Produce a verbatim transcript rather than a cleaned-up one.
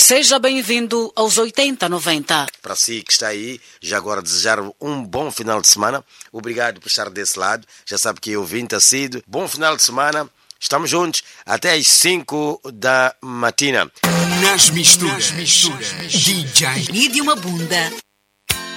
Seja bem-vindo aos oitenta noventa. Para si que está aí, já agora desejar um bom final de semana. Obrigado por estar desse lado. Já sabe que eu vim assíduo. Bom final de semana. Estamos juntos até às cinco da matina. Nas misturas, D J E de uma bunda.